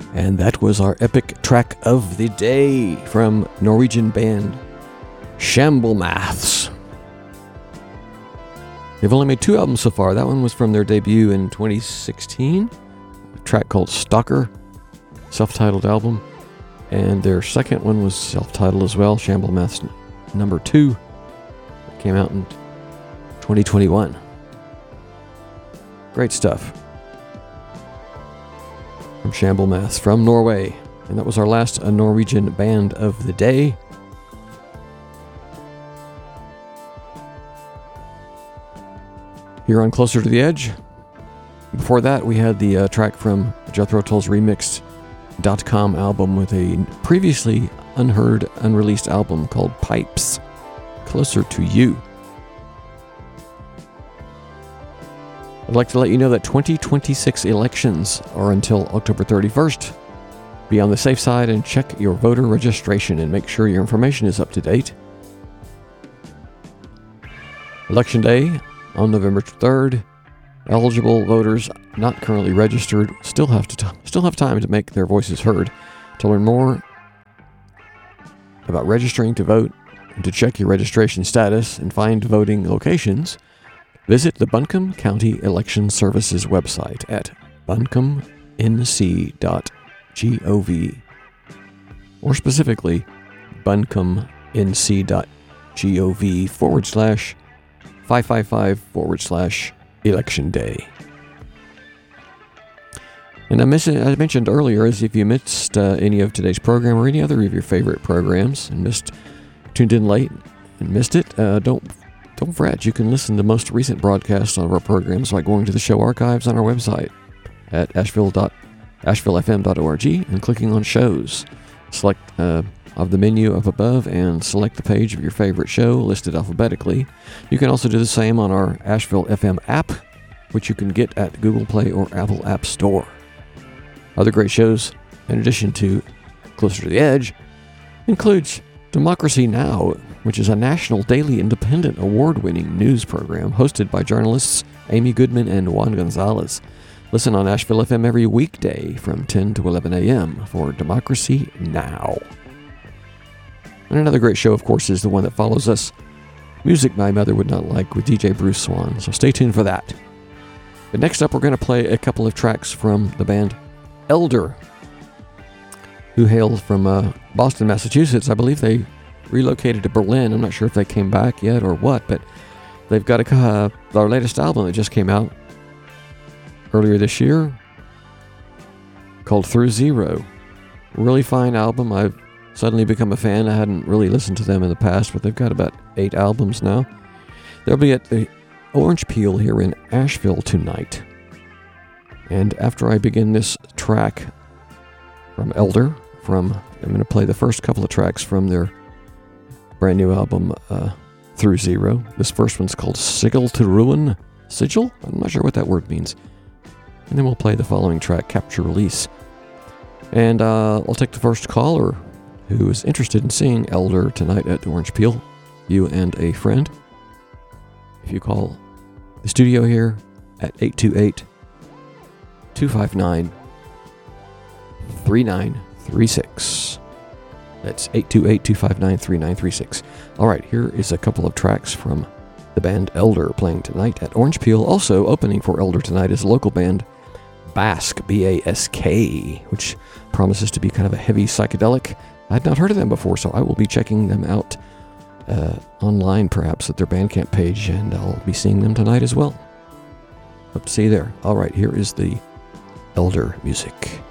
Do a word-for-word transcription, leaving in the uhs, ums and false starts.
And that was our epic track of the day from Norwegian band Shamblemoths. They've only made two albums so far. That one was from their debut in twenty sixteen, a track called Stalker, self-titled album. And their second one was self-titled as well, Shamblemoths number two. It came out in twenty twenty-one. Great stuff from Shamblemoths from Norway. And that was our last uh, Norwegian band of the day. Here on Closer to the Edge. Before that, we had the uh, track from Jethro Tull's remixed dot com album with a previously unheard, unreleased album called Pipes, Closer to You. I'd like to let you know that twenty twenty-six elections are until October thirty-first. Be on the safe side and check your voter registration and make sure your information is up to date. Election Day on November third. Eligible voters not currently registered still have to t- still have time to make their voices heard. To learn more about registering to vote and to check your registration status and find voting locations, visit the Buncombe County Election Services website at buncombe n c dot gov, or specifically buncombe n c dot gov forward slash five five five forward slash election day. And I, miss, I mentioned earlier, as if you missed uh, any of today's program or any other of your favorite programs and missed, tuned in late and missed it, uh, don't Don't fret, you can listen to most recent broadcasts of our programs by going to the show archives on our website at asheville dot asheville f m dot org and clicking on shows. Select uh, of the menu up above and select the page of your favorite show listed alphabetically. You can also do the same on our Asheville F M app, which you can get at Google Play or Apple App Store. Other great shows, in addition to Closer to the Edge, includes Democracy Now!, which is a national daily independent award-winning news program hosted by journalists Amy Goodman and Juan Gonzalez. Listen on Asheville F M every weekday from ten to eleven a.m. for Democracy Now! And another great show, of course, is the one that follows us, Music My Mother Would Not Like, with D J Bruce Swan, so stay tuned for that. But next up, we're going to play a couple of tracks from the band Elder, who hails from uh, Boston, Massachusetts. I believe they relocated to Berlin. I'm not sure if they came back yet or what, but they've got a, uh, our latest album that just came out earlier this year called Through Zero. Really fine album. I've suddenly become a fan. I hadn't really listened to them in the past, but they've got about eight albums now. They'll be at the Orange Peel here in Asheville tonight. And after I begin this track from Elder, from I'm going to play the first couple of tracks from their brand new album, uh, Through Zero. This first one's called Sigil to Ruin. Sigil? I'm not sure what that word means. And then we'll play the following track, Capture Release. And uh, I'll take the first caller who is interested in seeing Elder tonight at the Orange Peel, you and a friend. If you call the studio here at eight two eight, two five nine, three nine three six. That's eight two eight, two five nine, three nine three six. All right, here is a couple of tracks from the band Elder playing tonight at Orange Peel. Also opening for Elder tonight is a local band, Bask, B A S K, which promises to be kind of a heavy psychedelic. I had not heard of them before, so I will be checking them out uh, online, perhaps at their Bandcamp page, and I'll be seeing them tonight as well. Hope to see you there. All right, here is the Elder music.